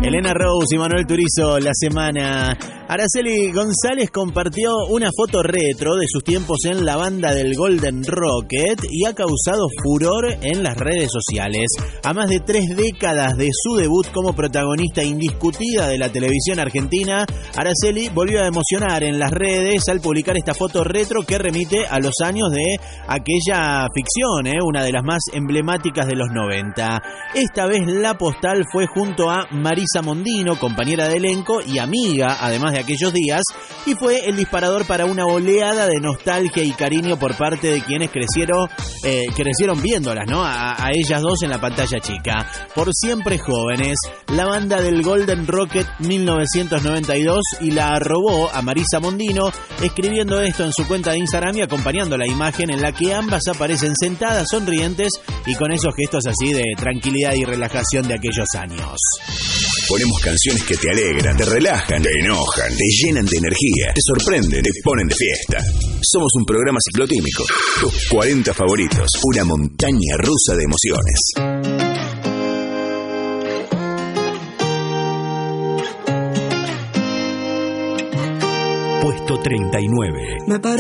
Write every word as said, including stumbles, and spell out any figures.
Elena Rose y Manuel Turizo, la semana. Araceli González compartió una foto retro de sus tiempos en la banda del Golden Rocket y ha causado furor en las redes sociales. A más de tres décadas de su debut como protagonista indiscutida de la televisión argentina, Araceli volvió a emocionar en las redes al publicar esta foto retro que remite a los años de aquella ficción, ¿eh? Una de las más emblemáticas de los noventa. Esta vez la postal fue junto a Marisa Mondino, compañera de elenco y amiga, además de aquellos días, y fue el disparador para una oleada de nostalgia y cariño por parte de quienes crecieron eh, crecieron viéndolas, ¿no? A, a ellas dos en la pantalla chica. Por siempre jóvenes, la banda del Golden Rocket mil novecientos noventa y dos, y la arrobó a Marisa Mondino escribiendo esto en su cuenta de Instagram y acompañando la imagen en la que ambas aparecen sentadas, sonrientes y con esos gestos así de tranquilidad y relajación de aquellos años. Ponemos canciones que te alegran, te relajan, te enojan, te llenan de energía, te sorprenden, te ponen de fiesta. Somos un programa ciclotímico. Tus cuarenta favoritos, una montaña rusa de emociones. Puesto treinta y nueve.